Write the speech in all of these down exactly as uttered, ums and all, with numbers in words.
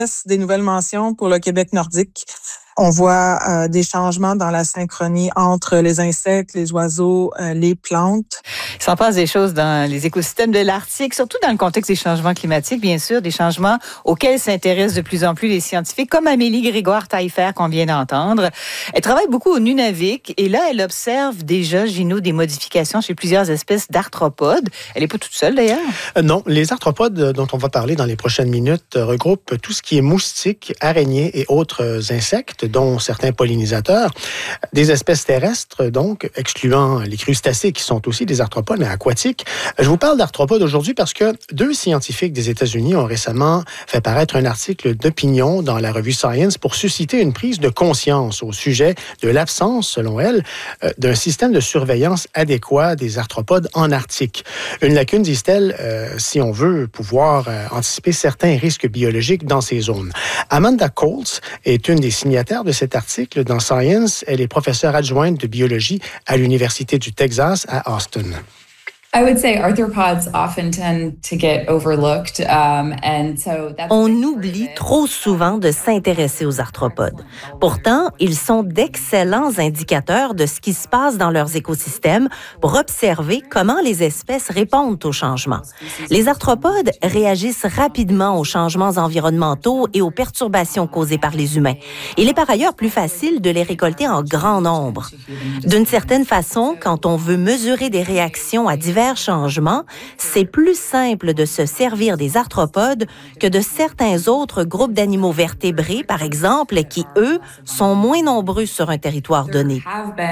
des nouvelles mentions pour le Québec nordique. On voit euh, des changements dans la synchronie entre les insectes, les oiseaux, euh, les plantes. Il s'en passe des choses dans les écosystèmes de l'Arctique, surtout dans le contexte des changements climatiques, bien sûr, des changements auxquels s'intéressent de plus en plus les scientifiques, comme Amélie Grégoire-Taillefer qu'on vient d'entendre. Elle travaille beaucoup au Nunavik et là, elle observe déjà, Gino, des modifications chez plusieurs espèces d'arthropodes. Elle n'est pas toute seule, d'ailleurs. Euh, non, les arthropodes dont on va parler dans les prochaines minutes regroupent tout ce qui est moustiques, araignées et autres insectes, dont certains pollinisateurs, des espèces terrestres, donc, excluant les crustacés qui sont aussi des arthropodes, mais aquatiques. Je vous parle d'arthropodes aujourd'hui parce que deux scientifiques des États-Unis ont récemment fait paraître un article d'opinion dans la revue Science pour susciter une prise de conscience au sujet de l'absence, selon elles, d'un système de surveillance adéquat des arthropodes en Arctique. Une lacune, disent-elles, euh, si on veut pouvoir euh, anticiper certains risques biologiques dans ces zones. Amanda Coles est une des signataires de cet article dans Science. Elle est professeure adjointe de biologie à l'Université du Texas à Austin. I would say arthropods often tend to get overlooked, um, and so that's On oublie trop souvent de s'intéresser aux arthropodes. Pourtant, ils sont d'excellents indicateurs de ce qui se passe dans leurs écosystèmes pour observer comment les espèces répondent aux changements. Les arthropodes réagissent rapidement aux changements environnementaux et aux perturbations causées par les humains. Il est par ailleurs plus facile de les récolter en grand nombre. D'une certaine façon, quand on veut mesurer des réactions à divers changements, c'est plus simple de se servir des arthropodes que de certains autres groupes d'animaux vertébrés, par exemple, qui, eux, sont moins nombreux sur un territoire donné.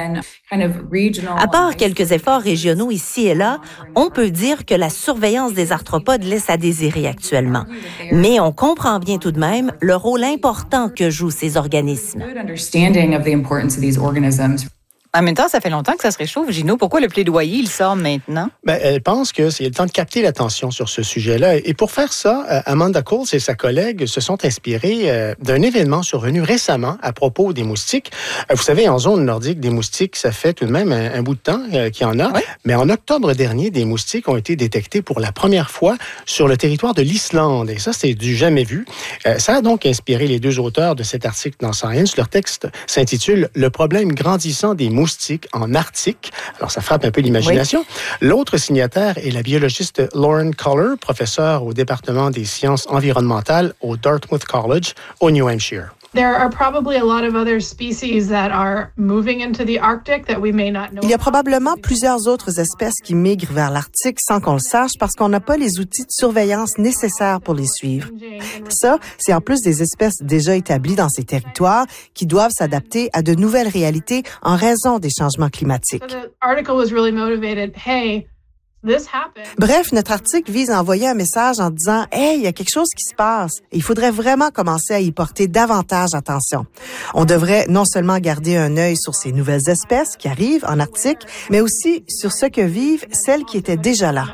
À part quelques efforts régionaux ici et là, on peut dire que la surveillance des arthropodes laisse à désirer actuellement. Mais on comprend bien tout de même le rôle important que jouent ces organismes. En même temps, ça fait longtemps que ça se réchauffe, Gino. Pourquoi le plaidoyer, il sort maintenant? Ben, elle pense que c'est le temps de capter l'attention sur ce sujet-là. Et pour faire ça, Amanda Coles et sa collègue se sont inspirés d'un événement survenu récemment à propos des moustiques. Vous savez, en zone nordique, des moustiques, ça fait tout de même un, un bout de temps qu'il y en a. Oui. Mais en octobre dernier, des moustiques ont été détectés pour la première fois sur le territoire de l'Islande. Et ça, c'est du jamais vu. Ça a donc inspiré les deux auteurs de cet article dans Science. Leur texte s'intitule « Le problème grandissant des moustiques moustiques en Arctique ». Alors, ça frappe un peu l'imagination. Oui. L'autre signataire est la biologiste Lauren Collar, professeure au département des sciences environnementales au Dartmouth College, au New Hampshire. Il y a probablement plusieurs autres espèces qui migrent vers l'Arctique sans qu'on le sache parce qu'on n'a pas les outils de surveillance nécessaires pour les suivre. Ça, c'est en plus des espèces déjà établies dans ces territoires qui doivent s'adapter à de nouvelles réalités en raison des changements climatiques. Bref, notre article vise à envoyer un message en disant « Hey, il y a quelque chose qui se passe et il faudrait vraiment commencer à y porter davantage attention. » On devrait non seulement garder un œil sur ces nouvelles espèces qui arrivent en Arctique, mais aussi sur ce que vivent celles qui étaient déjà là.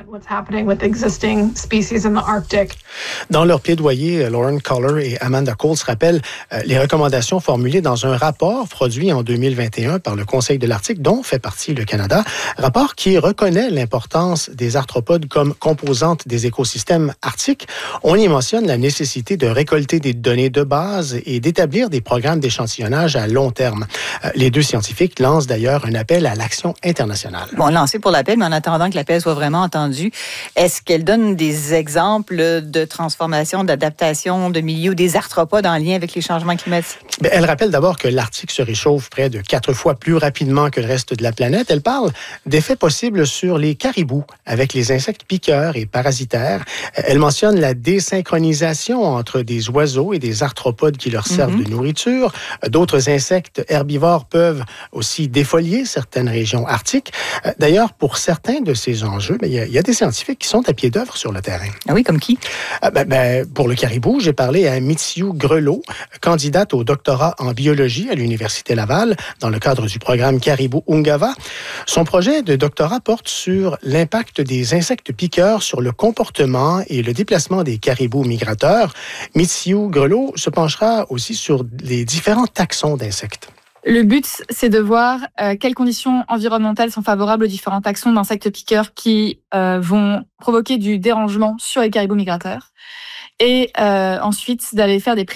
Dans leur plaidoyer, Lauren Collar et Amanda Coles rappellent euh, les recommandations formulées dans un rapport produit en deux mille vingt et un par le Conseil de l'Arctique, dont fait partie le Canada, rapport qui reconnaît l'importance des arthropodes comme composantes des écosystèmes arctiques. On y mentionne la nécessité de récolter des données de base et d'établir des programmes d'échantillonnage à long terme. Les deux scientifiques lancent d'ailleurs un appel à l'action internationale. Bon, lancé pour l'appel, mais en attendant que l'appel soit vraiment entendu, est-ce qu'elle donne des exemples de transformation, d'adaptation de milieux des arthropodes en lien avec les changements climatiques? Bien, elle rappelle d'abord que l'Arctique se réchauffe près de quatre fois plus rapidement que le reste de la planète. Elle parle d'effets possibles sur les caribous avec les insectes piqueurs et parasitaires. Elle mentionne la désynchronisation entre des oiseaux et des arthropodes qui leur servent mm-hmm. de nourriture. D'autres insectes herbivores peuvent aussi défolier certaines régions arctiques. D'ailleurs, pour certains de ces enjeux, il y, y a des scientifiques qui sont à pied d'œuvre sur le terrain. Ah oui, comme qui? Ben, ben, pour le caribou, j'ai parlé à Mitziou Grelot, candidate au doctorat en biologie à l'Université Laval, dans le cadre du programme Caribou-Ungava. Son projet de doctorat porte sur l'impact des insectes piqueurs sur le comportement et le déplacement des caribous migrateurs. Mitziou Grelot se penchera aussi sur les différents taxons d'insectes. Le but, c'est de voir euh, quelles conditions environnementales sont favorables aux différents taxons d'insectes piqueurs qui euh, vont provoquer du dérangement sur les caribous migrateurs. et euh, ensuite d'aller faire des